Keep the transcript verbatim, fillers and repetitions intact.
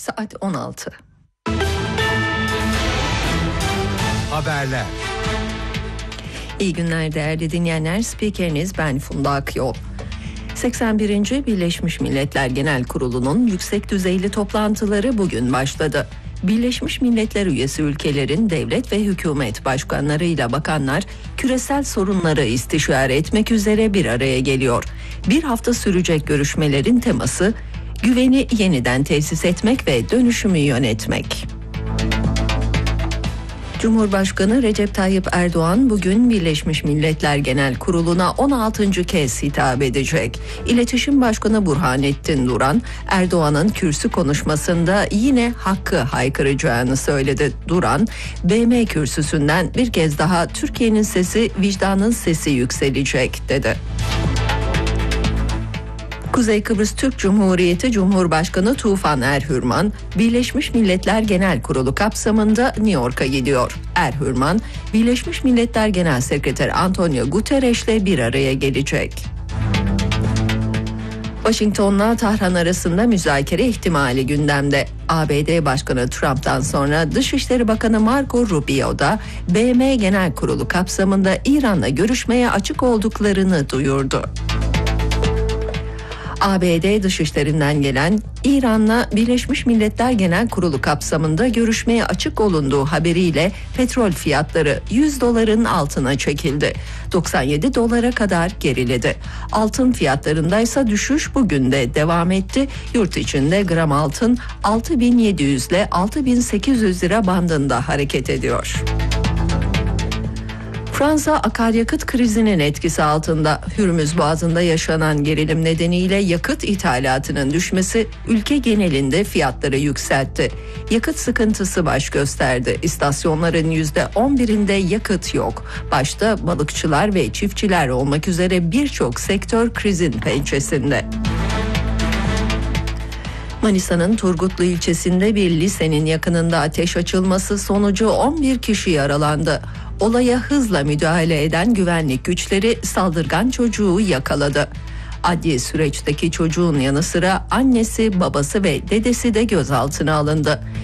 Saat on altı. Haberler. İyi günler değerli dinleyenler. Spikeriniz ben Funda Akyol. seksen birinci Birleşmiş Milletler Genel Kurulu'nun yüksek düzeyli toplantıları bugün başladı. Birleşmiş Milletler üyesi ülkelerin devlet ve hükümet başkanlarıyla bakanlar küresel sorunları istişare etmek üzere bir araya geliyor. Bir hafta sürecek görüşmelerin teması güveni yeniden tesis etmek ve dönüşümü yönetmek. Cumhurbaşkanı Recep Tayyip Erdoğan bugün Birleşmiş Milletler Genel Kurulu'na on altıncı kez hitap edecek. İletişim Başkanı Burhanettin Duran, Erdoğan'ın kürsü konuşmasında yine hakkı haykıracağını söyledi. Duran, B M kürsüsünden bir kez daha Türkiye'nin sesi, vicdanın sesi yükselecek dedi. Kuzey Kıbrıs Türk Cumhuriyeti Cumhurbaşkanı Tufan Erhürman, Birleşmiş Milletler Genel Kurulu kapsamında New York'a gidiyor. Erhürman, Birleşmiş Milletler Genel Sekreteri Antonio Guterres'le bir araya gelecek. Washington'la Tahran arasında müzakere ihtimali gündemde. A B D Başkanı Trump'tan sonra Dışişleri Bakanı Marco Rubio da B M Genel Kurulu kapsamında İran'la görüşmeye açık olduklarını duyurdu. A B D Dışişleri'nden gelen İran'la Birleşmiş Milletler Genel Kurulu kapsamında görüşmeye açık olunduğu haberiyle petrol fiyatları yüz doların altına çekildi. doksan yedi dolara kadar geriledi. Altın fiyatlarındaysa düşüş bugün de devam etti. Yurt içinde gram altın altı bin yedi yüz ile altı bin sekiz yüz lira bandında hareket ediyor. Fransa akaryakıt krizinin etkisi altında. Hürmüz Boğazı'nda yaşanan gerilim nedeniyle yakıt ithalatının düşmesi ülke genelinde fiyatları yükseltti. Yakıt sıkıntısı baş gösterdi. İstasyonların yüzde on birinde yakıt yok. Başta balıkçılar ve çiftçiler olmak üzere birçok sektör krizin pençesinde. Manisa'nın Turgutlu ilçesinde bir lisenin yakınında ateş açılması sonucu on bir kişi yaralandı. Olaya hızla müdahale eden güvenlik güçleri saldırgan çocuğu yakaladı. Adli süreçteki çocuğun yanı sıra annesi, babası ve dedesi de gözaltına alındı.